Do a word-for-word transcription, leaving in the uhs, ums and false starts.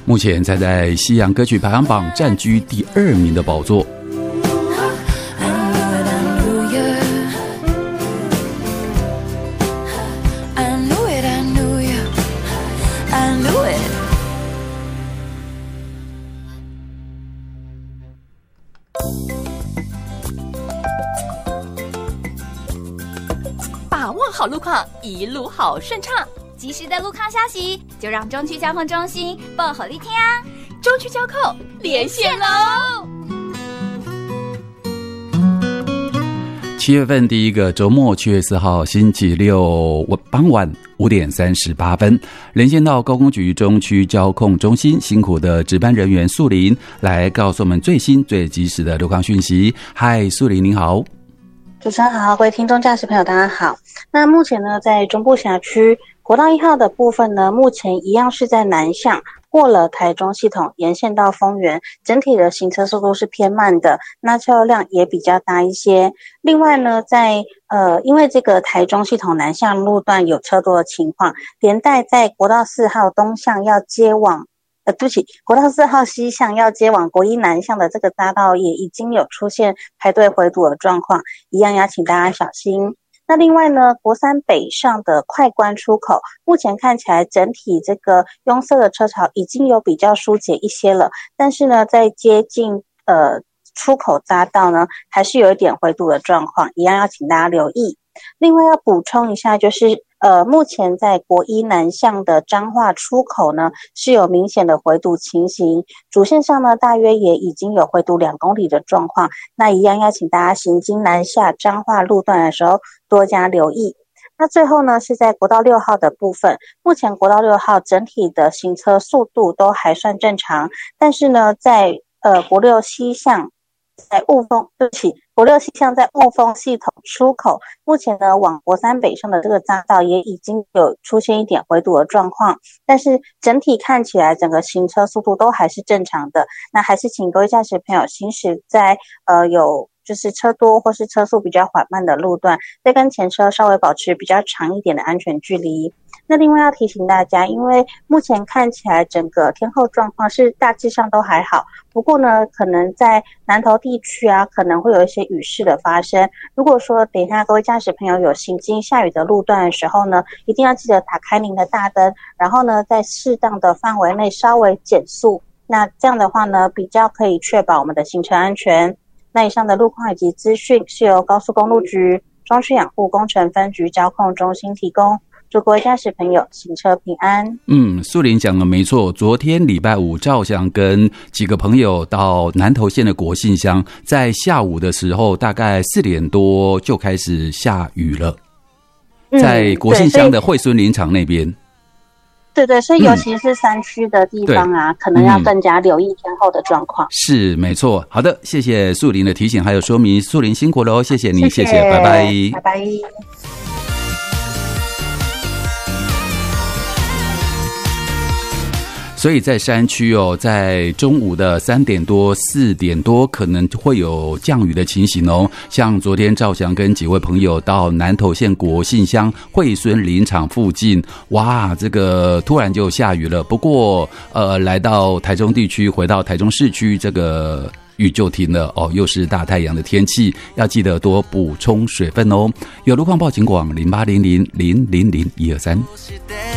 目前才在西洋歌曲排行榜占据第二名的宝座。 把握好路况，一路好顺畅。 及时的路况消息，就让中区交控中心报好利听啊！ 中区交控连线喽！ 七月份第一个周末，七月四号星期六傍晚五点三十八分，连线到高工局中区交控中心，辛苦的值班人员素林来告诉我们最新最及时的路况讯息。嗨，素林您好。 主持人好，各位听众驾驶朋友大家好。那目前呢，在中部辖区国道一号的部分呢，目前一样是在南向过了台中系统，沿线到丰原，整体的行车速度是偏慢的，那车流量也比较大一些。另外呢，在呃，因为这个台中系统南向路段有车多的情况，连带在国道四号东向要接往呃，对不起，国道四号西向要接往国一南向的这个匝道也已经有出现排队回堵的状况，一样要请大家小心。那另外呢，国三北上的快关出口，目前看起来整体这个拥塞的车潮已经有比较疏解一些了，但是呢，在接近呃出口匝道呢，还是有一点回堵的状况，一样要请大家留意。另外要补充一下，就是呃，目前在国一南向的彰化出口呢，是有明显的回堵情形，主线上呢，大约也已经有回堵两公里的状况。那一样要请大家行经南下彰化路段的时候多加留意。那最后呢，是在国道六号的部分，目前国道六号整体的行车速度都还算正常，但是呢，在呃国六西向在雾峰，对不起，国六西向在雾峰系统出口，目前呢往国三北上的这个匝道也已经有出现一点回堵的状况，但是整体看起来整个行车速度都还是正常的。那还是请各位驾驶朋友行驶在呃有就是车多或是车速比较缓慢的路段，再跟前车稍微保持比较长一点的安全距离。那另外要提醒大家，因为目前看起来整个天候状况是大致上都还好，不过呢，可能在南投地区啊，可能会有一些雨势的发生。如果说等一下各位驾驶朋友有行经下雨的路段的时候呢，一定要记得打开您的大灯，然后呢，在适当的范围内稍微减速。那这样的话呢，比较可以确保我们的行车安全。那以上的路况以及资讯是由高速公路局中区养护工程分局交控中心提供。祝各位驾驶朋友行车平安。 嗯，素林讲的没错，昨天礼拜五赵翔跟几个朋友到南投县的国信乡，在下午的时候大概四点多就开始下雨了，在国信乡的惠孙林场那边。 对对，所以尤其是山区的地方啊、嗯、可能要更加留意天候的状况、嗯、 是没错。好的，谢谢素林的提醒还有说明，素林辛苦了，谢谢你，谢谢， 谢谢， 拜拜， 拜拜。 所以在山区哦，在中午的三点多、四点多可能会有降雨的情形哦。像昨天赵翔跟几位朋友到南投县国信乡惠孙林场附近，哇，这个突然就下雨了。不过呃，来到台中地区，回到台中市区，这个雨就停了哦，又是大太阳的天气，要记得多补充水分哦。有路况报警广零八零零零零零一二三。